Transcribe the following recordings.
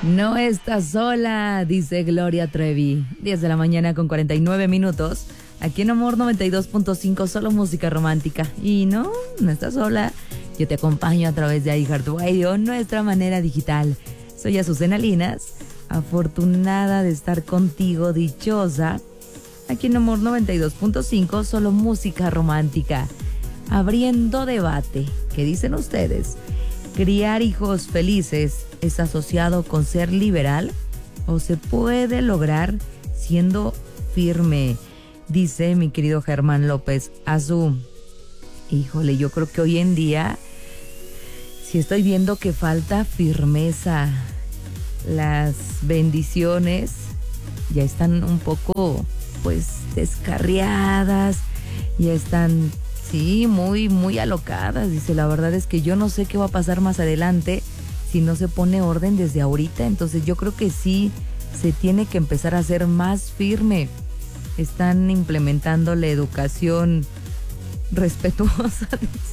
No estás sola, dice Gloria Trevi. 10 de la mañana con 49 minutos. Aquí en Amor 92.5, solo música romántica. Y no estás sola. Yo te acompaño a través de iHeartRadio, nuestra manera digital. Soy Azucena Linas, afortunada de estar contigo, dichosa. Aquí en Amor 92.5, solo música romántica. Abriendo debate. ¿Qué dicen ustedes? ¿Criar hijos felices es asociado con ser liberal o se puede lograr siendo firme? Dice mi querido Germán López Azú. Híjole, yo creo que hoy en día sí estoy viendo que falta firmeza. Las bendiciones ya están un poco, pues, descarriadas, ya están, sí, muy alocadas. Dice, la verdad es que yo no sé qué va a pasar más adelante si no se pone orden desde ahorita. Entonces yo creo que sí se tiene que empezar a ser más firme. Están implementando la educación respetuosa.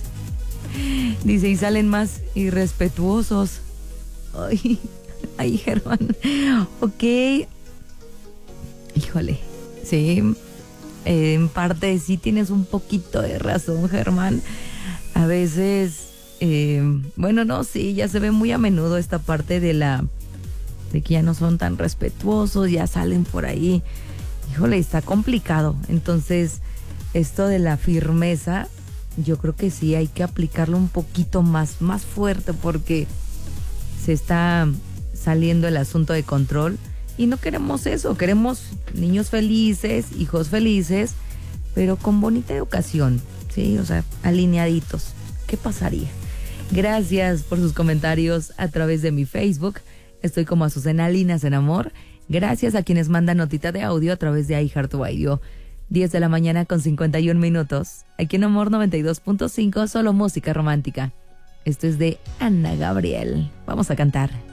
Dice, y salen más irrespetuosos. Ay, Germán. Ok. Híjole. Sí. En parte sí tienes un poquito de razón, Germán. A veces, bueno, no, sí, ya se ve muy a menudo esta parte de que ya no son tan respetuosos, ya salen por ahí. Híjole, está complicado. Entonces, esto de la firmeza, yo creo que sí hay que aplicarlo un poquito más fuerte, porque se está saliendo el asunto de control. Y no queremos eso, queremos niños felices, hijos felices, pero con bonita educación, ¿sí? O sea, alineaditos. ¿Qué pasaría? Gracias por sus comentarios a través de mi Facebook. Estoy como Azucena Linas en Amor. Gracias a quienes mandan notita de audio a través de iHeartRadio. 10 de la mañana con 51 minutos. Aquí en Amor 92.5, solo música romántica. Esto es de Ana Gabriel. Vamos a cantar.